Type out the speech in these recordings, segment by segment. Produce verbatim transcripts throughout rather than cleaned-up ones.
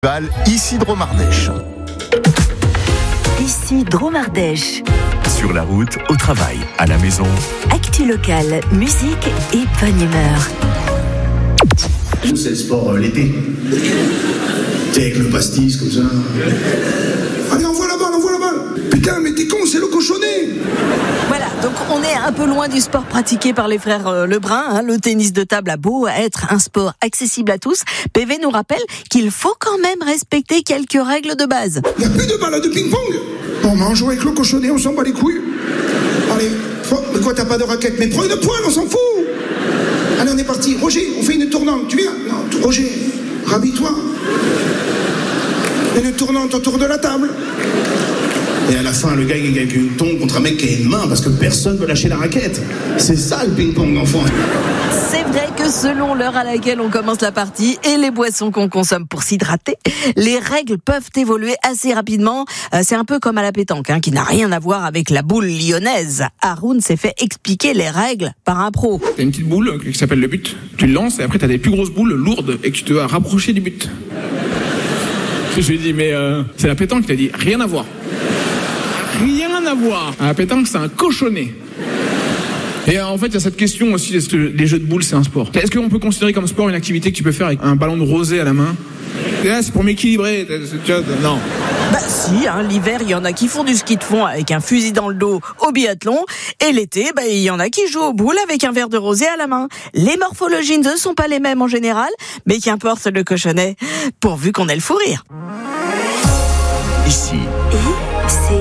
Val, ici Dromardèche. Ici Dromardèche. Sur la route, au travail, à la maison. Actu locale, musique et bonne humeur. Nous, c'est le sport euh, l'été. T'es avec le pastis comme ça. Allez, envoie la balle, envoie la balle. Putain, mais t'es con, c'est le cochonnet. Voilà, donc on est un peu loin du sport pratiqué par les frères euh, Lebrun. Hein. Le tennis de table a beau être un sport accessible à tous, P V nous rappelle qu'il faut quand même respecter quelques règles de base. Il n'y a plus de balle de ping-pong. Bon, mais on joue avec le cochonnet, on s'en bat les couilles. Allez, oh, mais quoi, t'as pas de raquette? Mais prends une poêle, on s'en fout. Allez, on est parti. Roger, on fait une tournante. Tu viens? Non, Roger, rhabille-toi. Une tournante autour de la table. Et à la fin, le gars, il gagne une tombe contre un mec qui a une main parce que personne veut lâcher la raquette. C'est ça le ping-pong, enfant. C'est vrai que selon l'heure à laquelle on commence la partie et les boissons qu'on consomme pour s'hydrater, les règles peuvent évoluer assez rapidement. Euh, c'est un peu comme à la pétanque, hein, qui n'a rien à voir avec la boule lyonnaise. Haroun s'est fait expliquer les règles par un pro. T'as une petite boule qui s'appelle le but. Tu le lances et après t'as des plus grosses boules lourdes et que tu te dois rapprocher du but. Je lui ai dit, mais euh, c'est la pétanque. Il a dit, rien à voir. Rien à voir. À la pétanque, c'est un cochonnet. Et en fait, il y a cette question aussi, est-ce que les jeux de boules, c'est un sport? Est-ce qu'on peut considérer comme sport une activité que tu peux faire avec un ballon de rosée à la main? Là, c'est pour m'équilibrer. Non. Bah si, hein, l'hiver, il y en a qui font du ski de fond avec un fusil dans le dos au biathlon. Et l'été, bah, il y en a qui jouent aux boules avec un verre de rosée à la main. Les morphologies ne sont pas les mêmes en général, mais qu'importe le cochonnet, pourvu qu'on ait le fou rire. Ici. I, C,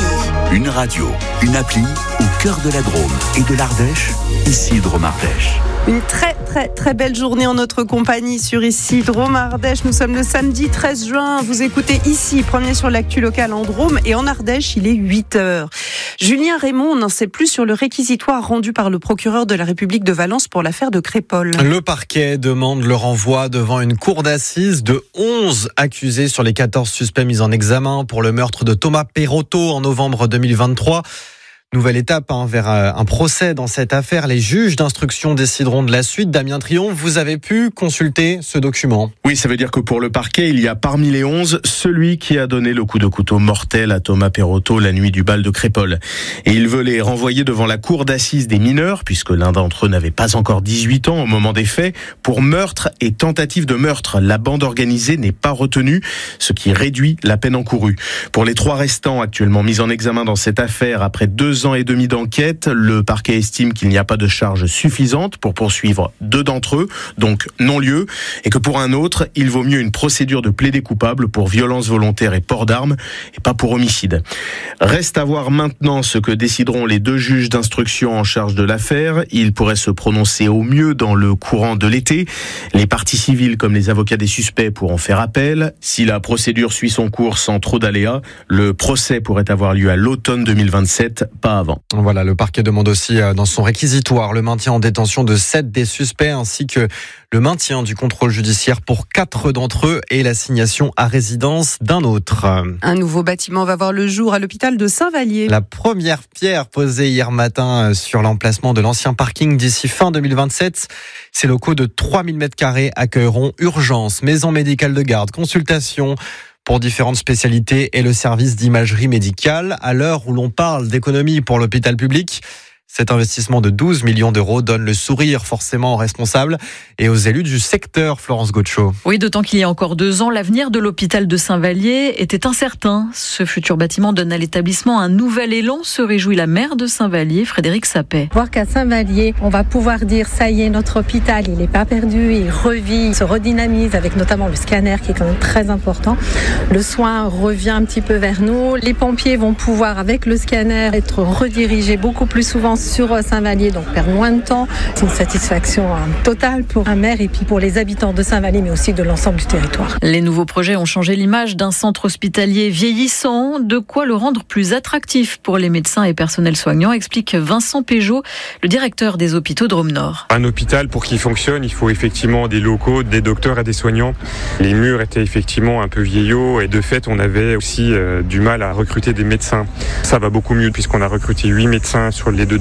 I. Une radio, une appli au cœur de la Drôme et de l'Ardèche, ici Dromardèche. Une très très très belle journée en notre compagnie sur ici Dromardèche. Nous sommes le samedi treize juin. Vous écoutez ici, premier sur l'actu locale en Drôme et en Ardèche, il est huit heures. Julien Raymond n'en sait plus sur le réquisitoire rendu par le procureur de la République de Valence pour l'affaire de Crépol. Le parquet demande le renvoi devant une cour d'assises de onze accusés sur les quatorze suspects mis en examen pour le meurtre de Thomas Perotto en novembre deux mille vingt-trois. Nouvelle étape hein, vers un procès dans cette affaire. Les juges d'instruction décideront de la suite. Damien Triomphe, vous avez pu consulter ce document. Oui, ça veut dire que pour le parquet, il y a parmi les onze celui qui a donné le coup de couteau mortel à Thomas Perotto la nuit du bal de Crépol. Et il veut les renvoyer devant la cour d'assises des mineurs, puisque l'un d'entre eux n'avait pas encore dix-huit ans au moment des faits, pour meurtre et tentative de meurtre. La bande organisée n'est pas retenue, ce qui réduit la peine encourue. Pour les trois restants actuellement mis en examen dans cette affaire, après deux ans et demi d'enquête, le parquet estime qu'il n'y a pas de charge suffisante pour poursuivre deux d'entre eux, donc non-lieu, et que pour un autre, il vaut mieux une procédure de plaidé coupable pour violence volontaire et port d'armes, et pas pour homicide. Reste à voir maintenant ce que décideront les deux juges d'instruction en charge de l'affaire. Ils pourraient se prononcer au mieux dans le courant de l'été. Les parties civiles comme les avocats des suspects pourront faire appel. Si la procédure suit son cours sans trop d'aléas, le procès pourrait avoir lieu à l'automne deux mille vingt-sept, pas avant. Voilà, le parquet demande aussi dans son réquisitoire le maintien en détention de sept des suspects ainsi que le maintien du contrôle judiciaire pour quatre d'entre eux et l'assignation à résidence d'un autre. Un nouveau bâtiment va voir le jour à l'hôpital de Saint-Vallier. La première pierre posée hier matin sur l'emplacement de l'ancien parking d'ici fin deux mille vingt-sept. Ces locaux de trois mille mètres carrés accueilleront urgence, maison médicale de garde, consultation pour différentes spécialités et le service d'imagerie médicale. À l'heure où l'on parle d'économie pour l'hôpital public, cet investissement de douze millions d'euros donne le sourire forcément aux responsables et aux élus du secteur, Florence Gaucho. Oui, d'autant qu'il y a encore deux ans, l'avenir de l'hôpital de Saint-Vallier était incertain. Ce futur bâtiment donne à l'établissement un nouvel élan, se réjouit la maire de Saint-Vallier, Frédéric Sapet. Voir qu'à Saint-Vallier, on va pouvoir dire ça y est, notre hôpital, il n'est pas perdu, il revit, il se redynamise avec notamment le scanner qui est quand même très important. Le soin revient un petit peu vers nous. Les pompiers vont pouvoir, avec le scanner, être redirigés beaucoup plus souvent sur Saint-Vallier, donc perdre moins de temps. C'est une satisfaction totale pour un maire et puis pour les habitants de Saint-Vallier, mais aussi de l'ensemble du territoire. Les nouveaux projets ont changé l'image d'un centre hospitalier vieillissant, de quoi le rendre plus attractif pour les médecins et personnels soignants, explique Vincent Péjot, le directeur des hôpitaux Drôme-Nord. Un hôpital, pour qu'il fonctionne, il faut effectivement des locaux, des docteurs et des soignants. Les murs étaient effectivement un peu vieillots et de fait, on avait aussi euh, du mal à recruter des médecins. Ça va beaucoup mieux puisqu'on a recruté huit médecins sur les deux dernières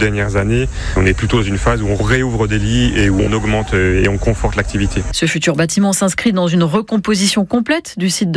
dernières années. On est plutôt dans une phase où on réouvre des lits et où on augmente et on conforte l'activité. Ce futur bâtiment s'inscrit dans une recomposition complète du site de